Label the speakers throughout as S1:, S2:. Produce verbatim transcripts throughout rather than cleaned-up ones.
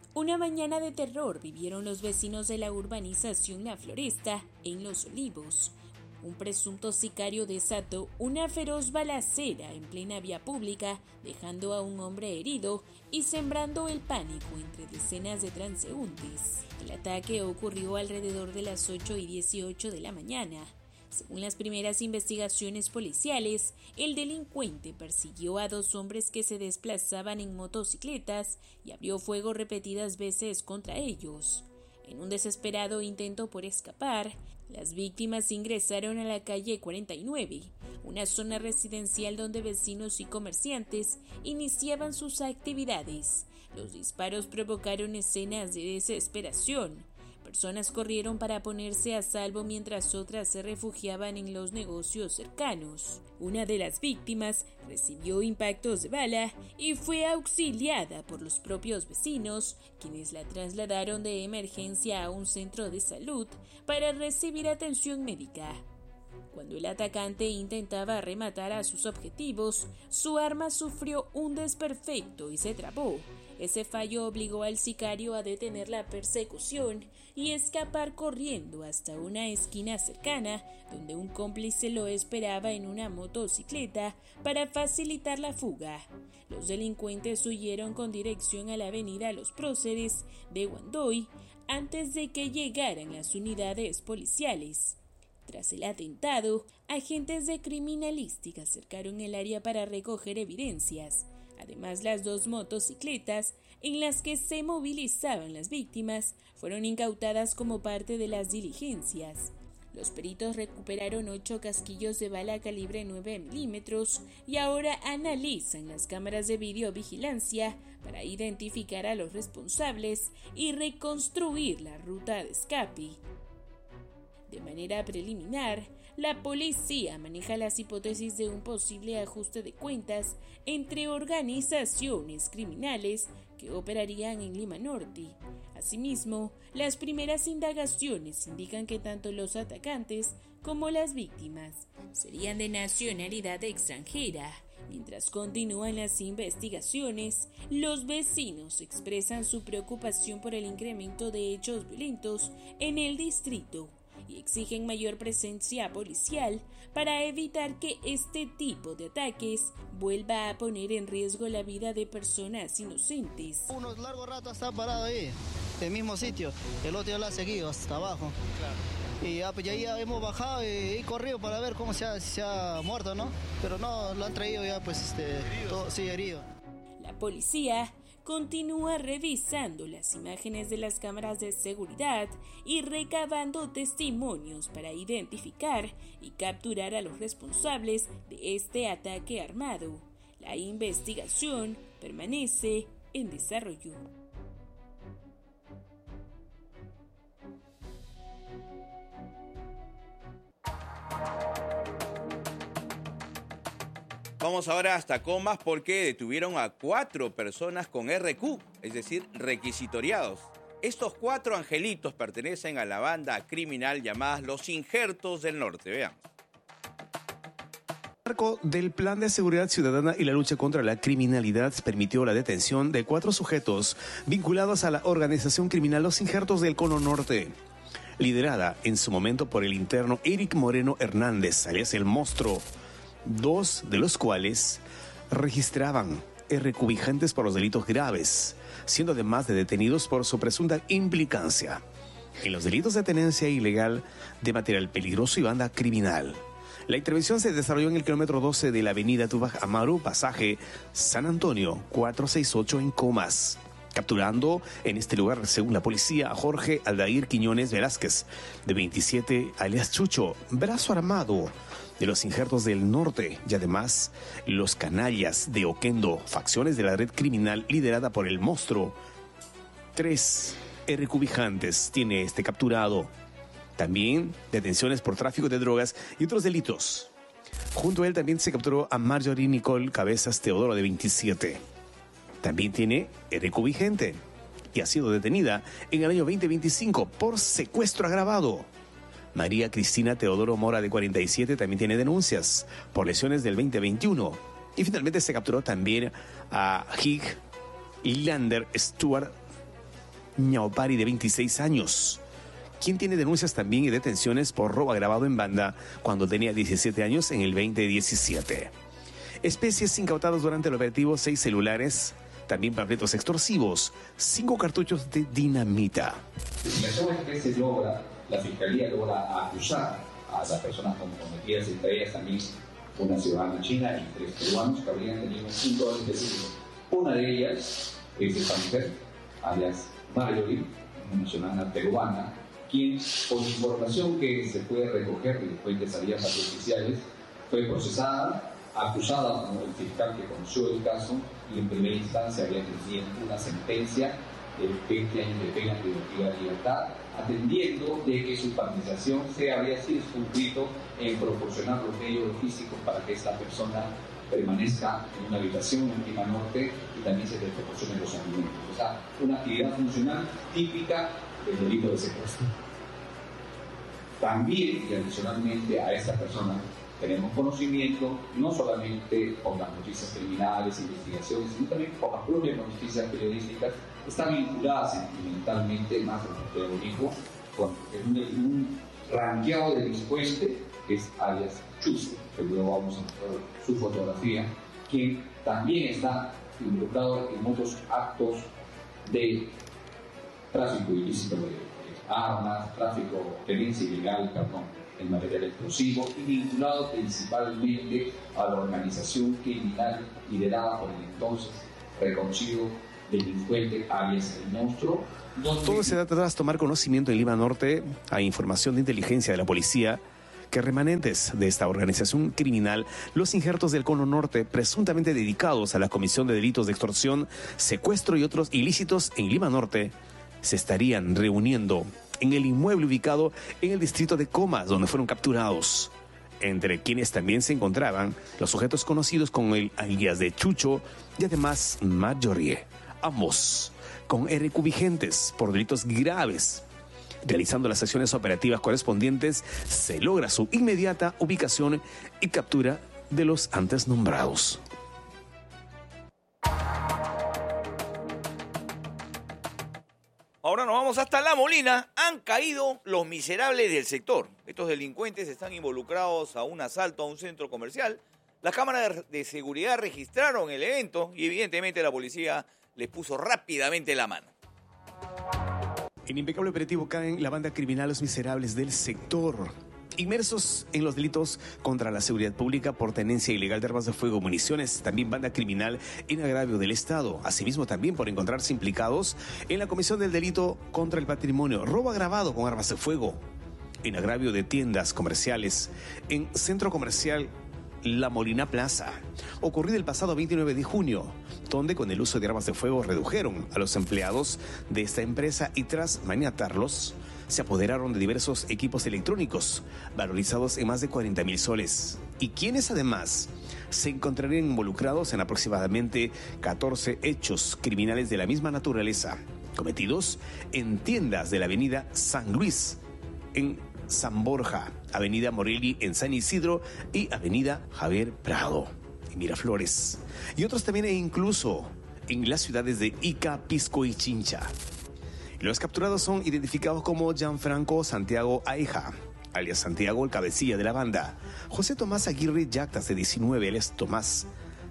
S1: Una mañana de terror vivieron los vecinos de la urbanización La Floresta, en Los Olivos. Un presunto sicario desató una feroz balacera en plena vía pública, dejando a un hombre herido y sembrando el pánico entre decenas de transeúntes. El ataque ocurrió alrededor de las ocho y dieciocho de la mañana. Según las primeras investigaciones policiales, el delincuente persiguió a dos hombres que se desplazaban en motocicletas y abrió fuego repetidas veces contra ellos. En un desesperado intento por escapar, las víctimas ingresaron a la calle cuarenta y nueve, una zona residencial donde vecinos y comerciantes iniciaban sus actividades. Los disparos provocaron escenas de desesperación. Personas corrieron para ponerse a salvo mientras otras se refugiaban en los negocios cercanos. Una de las víctimas recibió impactos de bala y fue auxiliada por los propios vecinos, quienes la trasladaron de emergencia a un centro de salud para recibir atención médica. Cuando el atacante intentaba rematar a sus objetivos, su arma sufrió un desperfecto y se trabó. Ese fallo obligó al sicario a detener la persecución y escapar corriendo hasta una esquina cercana, donde un cómplice lo esperaba en una motocicleta para facilitar la fuga. Los delincuentes huyeron con dirección a la avenida Los Próceres de Guandoy antes de que llegaran las unidades policiales. Tras el atentado, agentes de criminalística cercaron el área para recoger evidencias. Además, las dos motocicletas en las que se movilizaban las víctimas fueron incautadas como parte de las diligencias. Los peritos recuperaron ocho casquillos de bala calibre nueve milímetros y ahora analizan las cámaras de videovigilancia para identificar a los responsables y reconstruir la ruta de escape. De manera preliminar, la policía maneja las hipótesis de un posible ajuste de cuentas entre organizaciones criminales que operarían en Lima Norte. Asimismo, las primeras indagaciones indican que tanto los atacantes como las víctimas serían de nacionalidad extranjera. Mientras continúan las investigaciones, los vecinos expresan su preocupación por el incremento de hechos violentos en el distrito y exigen mayor presencia policial para evitar que este tipo de ataques vuelva a poner en riesgo la vida de personas inocentes.
S2: Unos largos ratos está parado ahí, en el mismo sitio, el otro ya lo ha seguido hasta abajo. Claro. Y ya, pues ya, ya hemos bajado y, y corrido para ver cómo se ha, se ha muerto, ¿no? Pero no, lo han traído ya pues este, todo, sí, herido.
S1: La policía continúa revisando las imágenes de las cámaras de seguridad y recabando testimonios para identificar y capturar a los responsables de este ataque armado. La investigación permanece en desarrollo.
S3: Vamos ahora hasta Comas porque detuvieron a cuatro personas con R Q, es decir, requisitoriados. Estos cuatro angelitos pertenecen a la banda criminal llamada Los Injertos del Norte. Veamos.
S4: El marco del Plan de Seguridad Ciudadana y la lucha contra la criminalidad permitió la detención de cuatro sujetos vinculados a la organización criminal Los Injertos del Cono Norte, liderada en su momento por el interno Eric Moreno Hernández, alias El Monstruo, dos de los cuales registraban R Q vigentes por los delitos graves, siendo además de detenidos por su presunta implicancia en los delitos de tenencia ilegal de material peligroso y banda criminal. La intervención se desarrolló en el kilómetro doce de la avenida Tubaj Amaru, pasaje San Antonio cuatrocientos sesenta y ocho en Comas, capturando en este lugar, según la policía, a Jorge Aldair Quiñones Velázquez, de veintisiete, alias Chucho, brazo armado de Los Injertos del Norte, y además los canallas de Oquendo, facciones de la red criminal liderada por El Monstruo. Tres R Q vijantes tiene este capturado. También detenciones por tráfico de drogas y otros delitos. Junto a él también se capturó a Marjorie Nicole Cabezas Teodoro, de veintisiete. También tiene R Q vigente y ha sido detenida en el año veinte veinticinco por secuestro agravado. María Cristina Teodoro Mora, de cuarenta y siete, también tiene denuncias por lesiones del veinte veintiuno. Y finalmente se capturó también a Hig Lander Stuart Ñaupari, de veintiséis años, quien tiene denuncias también y detenciones por robo agravado en banda cuando tenía diecisiete años en el veinte diecisiete. Especies incautadas durante el operativo: seis celulares, también panfletos extorsivos, cinco cartuchos de dinamita.
S5: La investigación es que se logra, la Fiscalía logra acusar a las personas comprometidas, entre ellas también una ciudadana china y tres peruanos que habrían tenido un punto específico. Una de ellas es esta mujer, alias Marjorie, una ciudadana peruana, quien, por información que se puede recoger de fuentes abiertas oficiales, fue procesada, acusada por el fiscal que conoció el caso y en primera instancia había tenido una sentencia de veinte años de pena privativa de libertad, atendiendo de que su participación se habría sido cumplido en proporcionar los medios físicos para que esta persona permanezca en una habitación en Lima Norte y también se le proporcionen los alimentos. O sea, una actividad funcional típica del delito de secuestro. También y adicionalmente a esta persona tenemos conocimiento no solamente por las noticias criminales, investigaciones, sino también por las propias noticias periodísticas, están vinculadas sentimentalmente, más de lo que dijo, con un, un ranqueado de delincuente que es alias Chuzo, que luego vamos a mostrar su fotografía, quien también está involucrado en muchos actos de tráfico ilícito de armas, tráfico, tenencia ilegal, perdón, en material explosivo y vinculado principalmente a la organización criminal liderada por el entonces reconocido delincuente alias El Monstruo.
S4: Todo se da tras tomar conocimiento en Lima Norte a información de inteligencia de la policía que remanentes de esta organización criminal, los injertos del Cono Norte, presuntamente dedicados a la comisión de delitos de extorsión, secuestro y otros ilícitos en Lima Norte, se estarían reuniendo en el inmueble ubicado en el distrito de Comas, donde fueron capturados. Entre quienes también se encontraban los sujetos conocidos con el alias de Chucho y además Marjorie, ambos con R Q vigentes por delitos graves. Realizando las acciones operativas correspondientes, se logra su inmediata ubicación y captura de los antes nombrados.
S3: Ahora nos vamos hasta La Molina. Han caído los miserables del sector. Estos delincuentes están involucrados a un asalto a un centro comercial. Las cámaras de seguridad registraron el evento y evidentemente la policía les puso rápidamente la mano.
S4: En impecable operativo caen la banda criminal Los Miserables del Sector, inmersos en los delitos contra la seguridad pública por tenencia ilegal de armas de fuego, municiones, también banda criminal en agravio del Estado, asimismo también por encontrarse implicados en la comisión del delito contra el patrimonio, robo agravado con armas de fuego, en agravio de tiendas comerciales, en centro comercial La Molina Plaza, ocurrido el pasado veintinueve de junio, donde con el uso de armas de fuego redujeron a los empleados de esta empresa y tras maniatarlos, se apoderaron de diversos equipos electrónicos valorizados en más de cuarenta mil soles, y quienes además se encontrarían involucrados en aproximadamente catorce hechos criminales de la misma naturaleza, cometidos en tiendas de la avenida San Luis, en San Borja, avenida Morelli en San Isidro y avenida Javier Prado en Miraflores, y otros también e incluso en las ciudades de Ica, Pisco y Chincha. Los capturados son identificados como Gianfranco Santiago Aija, alias Santiago, el cabecilla de la banda, José Tomás Aguirre Yactas, de diecinueve, alias Tomás,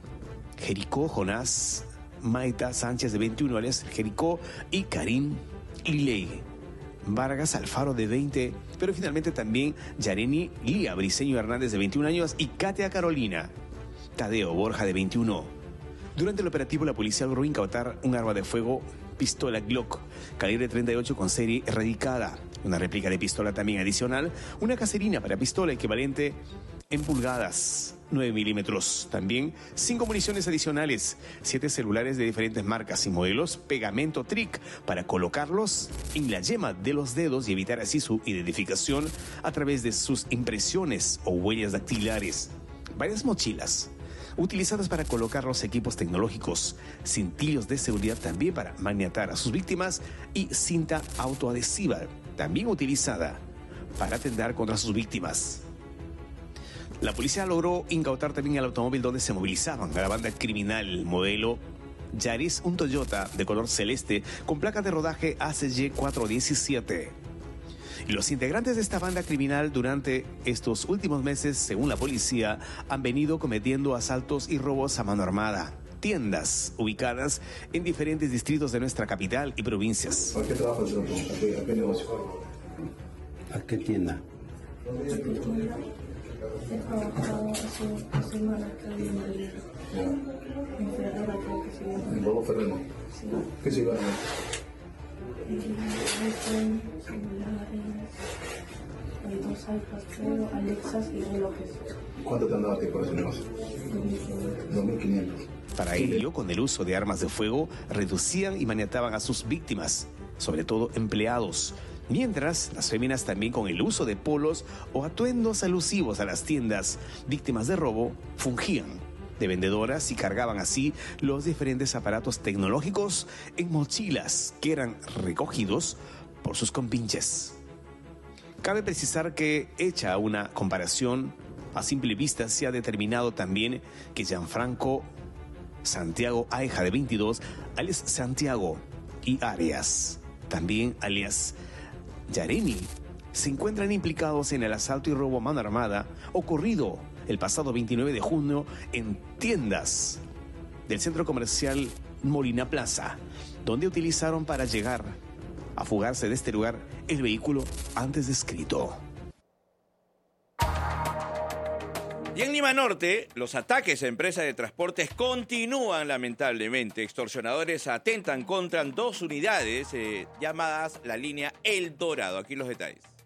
S4: Jericó Jonás Maita Sánchez, de veintiuno, alias Jericó, y Karim Liley Vargas Alfaro, de veinte, pero finalmente también Yareni Lía Briceño Hernández, de veintiún años, y Katia Carolina Tadeo Borja, de veintiuno. Durante el operativo, la policía logró incautar un arma de fuego, pistola Glock, calibre treinta y ocho con serie erradicada, una réplica de pistola también adicional, una caserina para pistola equivalente en pulgadas, nueve milímetros, también cinco municiones adicionales, siete celulares de diferentes marcas y modelos, pegamento Trick para colocarlos en la yema de los dedos y evitar así su identificación a través de sus impresiones o huellas dactilares, varias mochilas utilizadas para colocar los equipos tecnológicos, cintillos de seguridad también para maniatar a sus víctimas y cinta autoadhesiva también utilizada para atentar contra sus víctimas. La policía logró incautar también el automóvil donde se movilizaban a la banda criminal modelo Yaris, un Toyota de color celeste con placa de rodaje A C Y cuatro diecisiete. Y los integrantes de esta banda criminal durante estos últimos meses, según la policía, han venido cometiendo asaltos y robos a mano armada. Tiendas ubicadas en diferentes distritos de nuestra capital y provincias.
S6: ¿Por qué trabajo es otro? ¿A qué, a qué negocio? ¿A qué tienda?
S7: He trabajado hace dos semanas que había en Ferrera, creo que se llama.
S6: ¿En Bobo Ferrero?
S7: Sí.
S6: ¿Qué se iba a hacer?
S7: iPhone, celulares, hay dos iPads, creo, Alexas y relojes.
S6: ¿Cuánto te han dado a ti por ese negocio? dos mil quinientos.
S4: Para ello, con el uso de armas de fuego, reducían y maniataban a sus víctimas, sobre todo empleados. Mientras, las féminas también con el uso de polos o atuendos alusivos a las tiendas víctimas de robo, fungían de vendedoras y cargaban así los diferentes aparatos tecnológicos en mochilas que eran recogidos por sus compinches. Cabe precisar que, hecha una comparación, a simple vista se ha determinado también que Gianfranco Santiago Aeja, de veintidós, alias Santiago, y Arias, también alias Yaremi, se encuentran implicados en el asalto y robo a mano armada ocurrido el pasado veintinueve de junio en tiendas del centro comercial Molina Plaza, donde utilizaron para llegar a fugarse de este lugar el vehículo antes descrito.
S3: Y en Lima Norte, los ataques a empresas de transportes continúan lamentablemente. Extorsionadores atentan contra dos unidades eh, llamadas la línea El Dorado. Aquí los detalles.